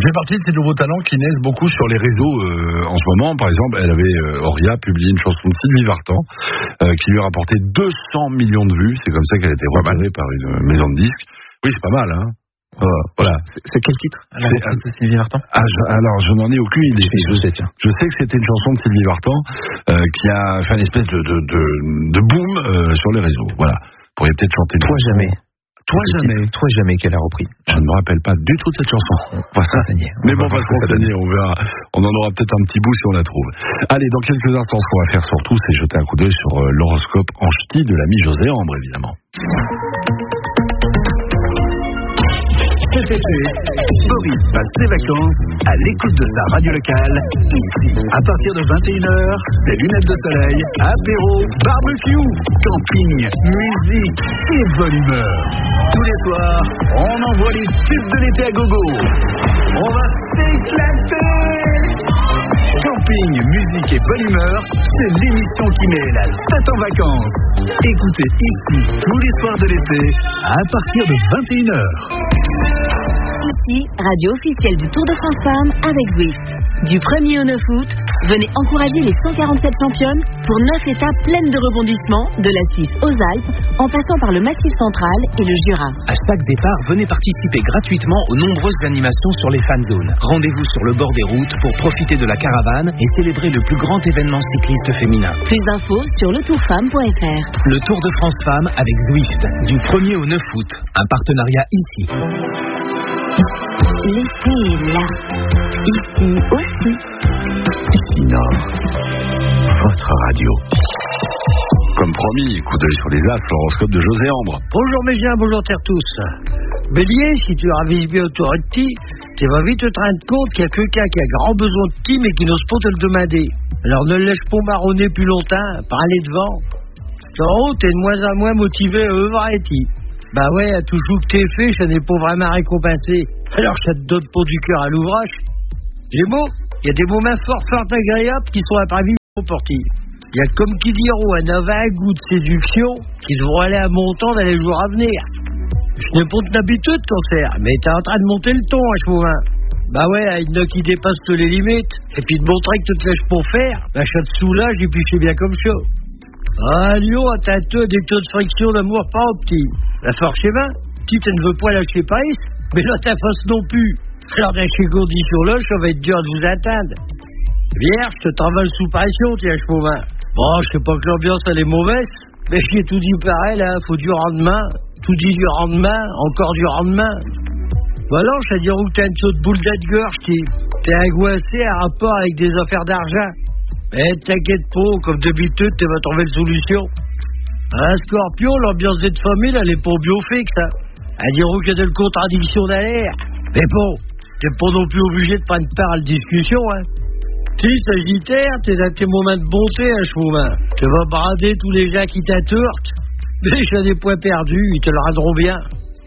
fait partie de ces nouveaux talents qui naissent beaucoup sur les réseaux en ce moment. Par exemple, Auria publié une chanson de Sylvie Vartan qui lui a rapporté 200 millions de vues. C'est comme ça qu'elle a été repérée par une maison de disques. Oui, c'est pas mal, hein. Voilà. C'est quel titre? C'est Sylvie Vartan. Alors, je n'en ai aucune idée. Je sais que c'était une chanson de Sylvie Vartan qui a fait une espèce de boom sur les réseaux. Voilà. Vous pourriez peut-être chanter. Toi jamais qu'elle a repris. Je ne me rappelle pas du tout de cette chanson. On va se renseigner. Mais bon, on va se renseigner, on verra. On en aura peut-être un petit bout si on la trouve. Allez, dans quelques instants, ce qu'on va faire surtout, c'est jeter un coup d'œil sur l'horoscope en ch'ti de l'ami José Ambre, évidemment. Cet été, Boris passe ses vacances à l'écoute de sa radio locale, ici. À partir de 21h, c'est lunettes de soleil, apéro, barbecue, camping, musique et bonne humeur. Tous les soirs, on envoie les tubes de l'été à gogo. On va s'éclater. Camping, musique et bonne humeur, c'est l'émission qui met la tête en vacances. Écoutez ici tous les soirs de l'été à partir de 21h. Ici, radio officielle du Tour de France Femmes avec Zwift. Du 1er au 9 août, venez encourager les 147 championnes pour 9 étapes pleines de rebondissements, de la Suisse aux Alpes, en passant par le Massif central et le Jura. À chaque départ, venez participer gratuitement aux nombreuses animations sur les fan zones. Rendez-vous sur le bord des routes pour profiter de la caravane et célébrer le plus grand événement cycliste féminin. Plus d'infos sur letourfemme.fr. Le Tour de France Femmes avec Zwift, du 1er au 9 août. Un partenariat ici. L'été est là. Ici aussi. Ici Nord, votre radio. Comme promis, coup d'œil sur les astres, l'horoscope de José Ambre. Bonjour mes gens, bonjour terre tous. Bélier, si tu ravises bien autour de ti, tu vas vite te rendre compte qu'il y a quelqu'un qui a grand besoin de ti mais qui n'ose pas te le demander. Alors ne le laisse pas marronner plus longtemps, par aller devant. Taureau, t'es de moins en moins motivé à œuvrer, ti. Bah ouais, à tout jour que t'es fait, je n'ai pas vraiment récompensé. Alors ça te donne pas du cœur à l'ouvrage. Gémeaux, il y a des moments fort agréables qui sont imprévus pour ti. Il y a comme qui diront un avare goût de séduction qui devront aller à montant dans les jours à venir. Je n'ai pas de habitude, concert, mais t'es en train de monter le ton, hein, Chauvin. Bah ouais, il y en a qui dépassent toutes les limites, et puis de montrer que tu te lèches pour faire, bah ça te soulage et puis c'est bien comme ça. Ah, Lyon, t'as des taux de friction d'amour pas petit. La forcément, si tu ne veux pas lâcher prise, mais là ta face non plus. Alors dans ces conditions-là, ça va être dur de vous atteindre. Vierge, je te travaille sous pression, tiens, Chauvin. Bon, je sais pas que l'ambiance elle est mauvaise, mais j'ai tout dit pareil, là, faut du rendement, tout dit du rendement, encore du rendement. Voilà, je te dire où t'as une saute boule de gorge, t'es angoissé à rapport avec des affaires d'argent. Mais t'inquiète pas, comme d'habitude, tu vas trouver une solution. Un Scorpion, l'ambiance de famille, elle est pas bio fixe, hein. Elle dira qu'il y a de la contradiction derrière. Mais bon, t'es pas non plus obligé de prendre part à la discussion, hein. Si, Sagittaire, t'es dans tes moments de bonté, hein, Chauvin. Tu vas brader tous les gens qui t'attourtent. Mais j'ai des points perdus, ils te le rendront bien.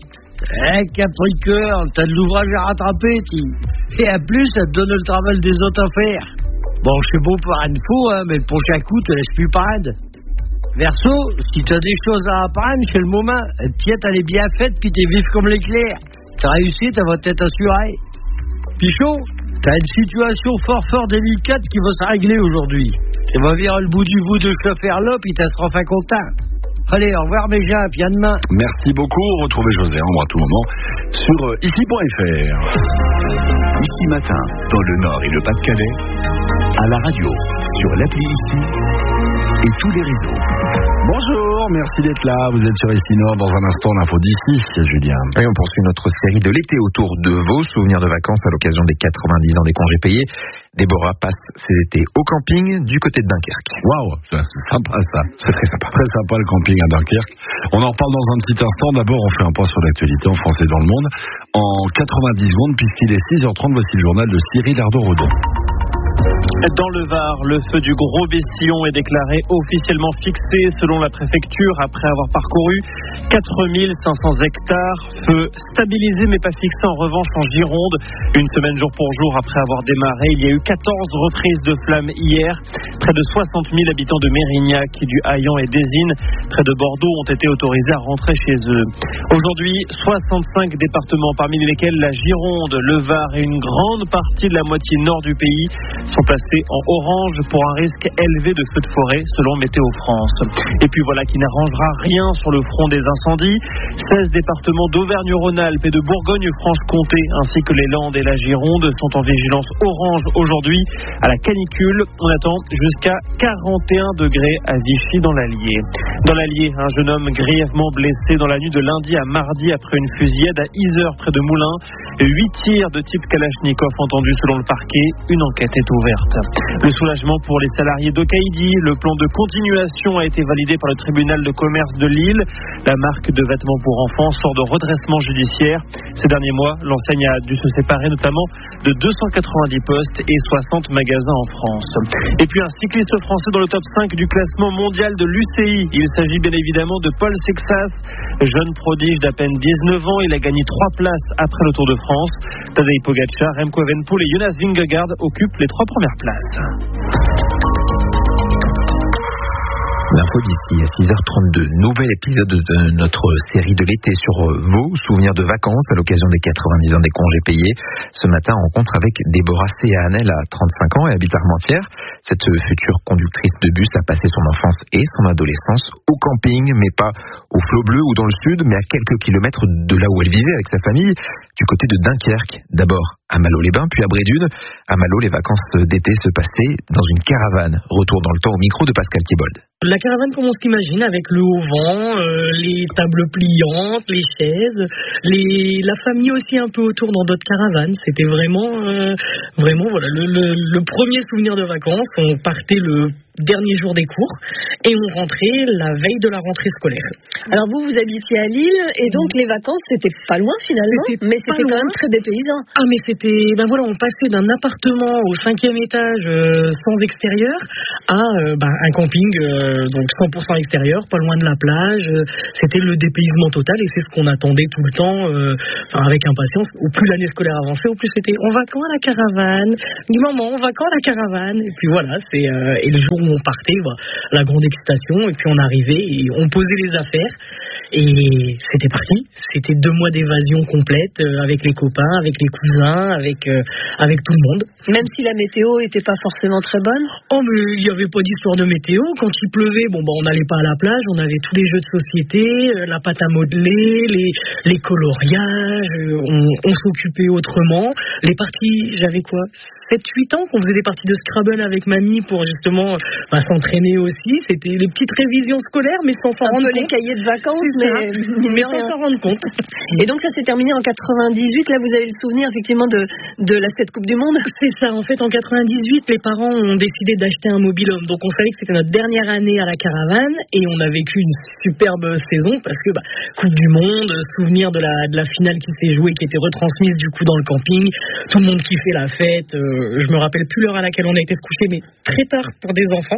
Capricorne, t'as de l'ouvrage à rattraper, et en plus, ça te donne le travail des autres à faire. Bon, je suis beau pour une fois, hein, mais le prochain coup, te laisse plus prendre. Verseau, si t'as des choses à apprendre, c'est le moment. Tiens, elle est bien faite, puis t'es vif comme l'éclair. T'as réussi, t'as votre tête assurée. Pichon, t'as une situation fort délicate qui va se régler aujourd'hui. Tu vas virer le bout du bout de ce faire-là, puis t'as sera fin content. Allez, au revoir mes gens, puis à demain. Merci beaucoup. Retrouvez José Ambre à tout moment sur ici.fr. Ici matin, dans le Nord et le Pas-de-Calais, à la radio, sur l'appli Ici et tous les réseaux. Bonjour, merci d'être là. Vous êtes sur Ici Nord. Dans un instant, l'info d'ici, Julien. Et on poursuit notre série de l'été autour de vos souvenirs de vacances à l'occasion des 90 ans des congés payés. Déborah passe ses étés au camping du côté de Dunkerque. Waouh, c'est sympa ça. C'est très sympa. Très sympa le camping à Dunkerque. On en reparle dans un petit instant. D'abord, on fait un point sur l'actualité en France et dans le monde. En 90 secondes, puisqu'il est 6h30, voici le journal de Cyril Ardo-Rodon. Dans le Var, le feu du Gros Bessillon est déclaré officiellement fixé selon la préfecture après avoir parcouru 4500 hectares. Feu stabilisé mais pas fixé en revanche en Gironde. Une semaine jour pour jour après avoir démarré, il y a eu 14 reprises de flammes hier. Près de 60 000 habitants de Mérignac, du Haillan et d'Ésine, près de Bordeaux, ont été autorisés à rentrer chez eux. Aujourd'hui, 65 départements, parmi lesquels la Gironde, le Var et une grande partie de la moitié nord du pays, sont passés en orange pour un risque élevé de feux de forêt, selon Météo France. Et puis voilà qui n'arrangera rien sur le front des incendies. 16 départements d'Auvergne-Rhône-Alpes et de Bourgogne-Franche-Comté, ainsi que les Landes et la Gironde, sont en vigilance orange aujourd'hui à la canicule. On attend jusqu'à 41 degrés à Vichy dans l'Allier. Dans l'Allier, un jeune homme grièvement blessé dans la nuit de lundi à mardi après une fusillade à Yzeure près de Moulins. 8 tirs de type Kalachnikov entendus selon le parquet. Une enquête est ouverte. Le soulagement pour les salariés d'Okaïdi. Le plan de continuation a été validé par le tribunal de commerce de Lille. La marque de vêtements pour enfants sort de redressement judiciaire. Ces derniers mois, l'enseigne a dû se séparer notamment de 290 postes et 60 magasins en France. Et puis un cycliste français dans le top 5 du classement mondial de l'UCI. Il s'agit bien évidemment de Paul Sexas, jeune prodige d'à peine 19 ans. Il a gagné 3 places après le Tour de France. Tadej Pogačar, Remco Evenepoel et Jonas Vingegaard occupent les 3 premières places. L'info d'ici à 6h32. Nouvel épisode de notre série de l'été sur vos souvenirs de vacances à l'occasion des 90 ans des congés payés. Ce matin, rencontre avec Déborah Céhanel à 35 ans et habite Armentières. Cette future conductrice de bus a passé son enfance et son adolescence au camping, mais pas au Flot Bleu ou dans le sud, mais à quelques kilomètres de là où elle vivait avec sa famille, du côté de Dunkerque. D'abord à Malo-les-Bains, puis à Brédunes. À Malo, les vacances d'été se passaient dans une caravane. Retour dans le temps au micro de Pascal Thibault. La caravane comme on s'imagine, avec le haut vent, les tables pliantes, les chaises, la famille aussi un peu autour dans d'autres caravanes. C'était vraiment voilà le premier souvenir de vacances. On partait le dernier jour des cours et on rentrait la veille de la rentrée scolaire. Alors vous habitiez à Lille et donc les vacances c'était pas loin finalement, mais c'était quand même très dépaysant. Ah mais c'était, on passait d'un appartement au 5e étage sans extérieur à un camping donc 100% extérieur, pas loin de la plage. C'était le dépaysement total et c'est ce qu'on attendait tout le temps avec impatience. Au plus l'année scolaire avançait, au plus c'était on va quand à la caravane, dis maman on va quand à la caravane, et puis voilà c'est et le jour où on partait, la grande excitation, et puis on arrivait et on posait les affaires et c'était parti. C'était 2 mois d'évasion complète avec les copains, avec les cousins, avec tout le monde. Même si la météo était pas forcément très bonne. Oh mais il y avait pas d'histoire de météo. Quand il pleuvait, on n'allait pas à la plage, on avait tous les jeux de société, la pâte à modeler, les coloriages, on s'occupait autrement. Les parties, j'avais quoi 7-8 ans qu'on faisait des parties de Scrabble avec mamie pour justement s'entraîner aussi. C'était les petites révisions scolaires mais sans s'en rendre compte. Les cahiers de vacances mais sans s'en rendre compte. Et donc ça s'est terminé en 98. Là vous avez le souvenir effectivement de cette Coupe du Monde. C'est ça, en fait en 98 les parents ont décidé d'acheter un mobil-home. Donc on savait que c'était notre dernière année à la caravane et on a vécu une superbe saison parce que Coupe du Monde, souvenir de la finale qui s'est jouée, qui était retransmise du coup dans le camping, tout le monde kiffait la fête. Je me rappelle plus l'heure à laquelle on a été se coucher, mais très tard pour des enfants.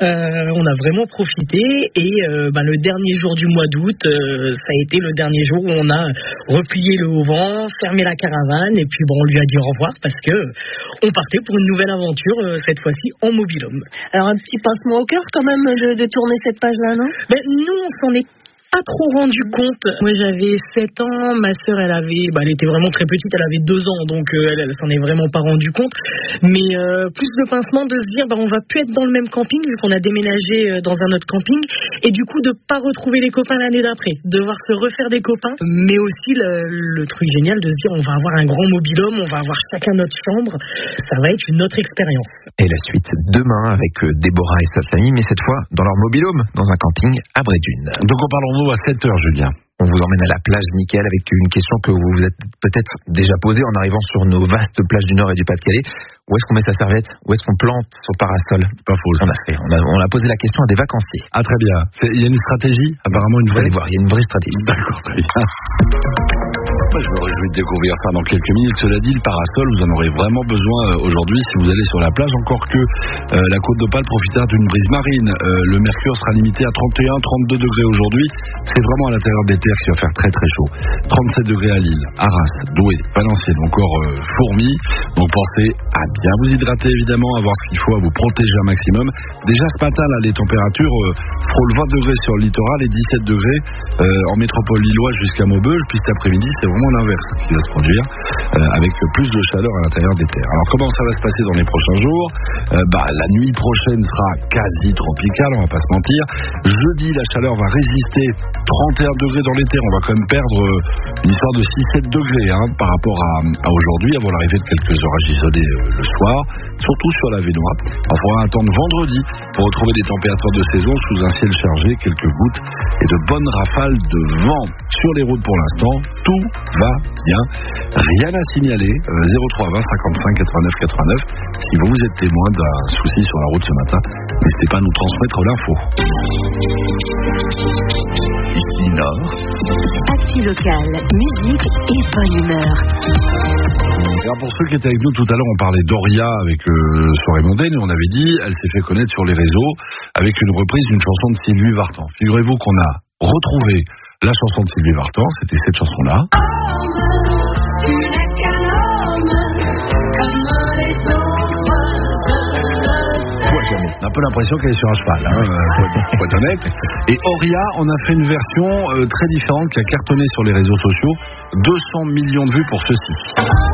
On a vraiment profité et le dernier jour du mois d'août, ça a été le dernier jour où on a replié le haut vent, fermé la caravane et puis on lui a dit au revoir parce que on partait pour une nouvelle aventure, cette fois-ci en mobil-home. Alors un petit pincement au cœur quand même de tourner cette page-là, non ? Nous on s'en est pas trop rendu compte. Moi j'avais 7 ans, ma sœur elle était vraiment très petite, elle avait 2 ans donc elle s'en est vraiment pas rendu compte, mais plus de pincement de se dire on va plus être dans le même camping vu qu'on a déménagé dans un autre camping et du coup de pas retrouver les copains l'année d'après, devoir se refaire des copains, mais aussi le truc génial de se dire on va avoir un grand mobil-home, on va avoir chacun notre chambre, ça va être une autre expérience. Et la suite demain avec Déborah et sa famille, mais cette fois dans leur mobil-home, dans un camping à Brédunes. Donc on parle à 7h, Julien. On vous emmène à la plage, Mickaël, avec une question que vous vous êtes peut-être déjà posée en arrivant sur nos vastes plages du Nord et du Pas-de-Calais. Où est-ce qu'on met sa serviette ? Où est-ce qu'on plante son parasol ? Pas faux. On a posé la question à des vacanciers. Ah, très bien. Il y a une stratégie ? Apparemment, vous allez voir, il y a une vraie stratégie. D'accord, très bien. Je me réjouis de découvrir ça dans quelques minutes. Cela dit, le parasol, vous en aurez vraiment besoin aujourd'hui si vous allez sur la plage. Encore que la Côte d'Opale profitera d'une brise marine. Le mercure sera limité à 31-32 degrés aujourd'hui. C'est vraiment à l'intérieur des terres qui va faire très très chaud. 37 degrés à Lille, Arras, Douai, Valenciennes, encore Fourmies. Donc pensez à bien vous hydrater évidemment, à voir ce qu'il faut, à vous protéger un maximum. Déjà ce matin, là, les températures frôlent 20 degrés sur le littoral et 17 degrés en métropole lilloise jusqu'à Maubeuge. Puis cet après-midi, c'est vraiment l'inverse qui va se produire, avec plus de chaleur à l'intérieur des terres. Alors comment ça va se passer dans les prochains jours? La nuit prochaine sera quasi tropicale, on va pas se mentir. Jeudi, la chaleur va résister, 31 degrés dans les terres. On va quand même perdre une histoire de 6-7 degrés par rapport à aujourd'hui, avant l'arrivée de quelques orages isolés le soir, surtout sur la Vénois. On pourra attendre vendredi pour retrouver des températures de saison sous un ciel chargé, quelques gouttes et de bonnes rafales de vent. Sur les routes pour l'instant, tout va bien. Rien à signaler. 03 20 55 89 89. Si vous êtes témoin d'un souci sur la route ce matin, n'hésitez pas à nous transmettre l'info. Ici Nord. Actu locale, musique et bonne humeur. Alors pour ceux qui étaient avec nous tout à l'heure, on parlait d'Oria avec Soirée Mondaine et on avait dit, elle s'est fait connaître sur les réseaux avec une reprise d'une chanson de Sylvie Vartan. Figurez-vous qu'on a retrouvé la chanson de Sylvie Vartan, c'était cette chanson-là. On a un peu l'impression qu'elle est sur un cheval, pour être honnête. Et Oria, on a fait une version très différente qui a cartonné sur les réseaux sociaux. 200 millions de vues pour ceci.